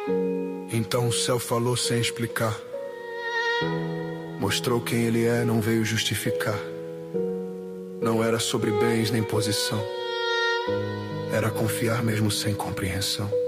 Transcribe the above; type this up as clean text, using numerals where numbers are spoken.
Então o céu falou sem explicar. Mostrou quem ele é, não veio justificar. Não era sobre bens nem posição. Era confiar mesmo sem compreensão.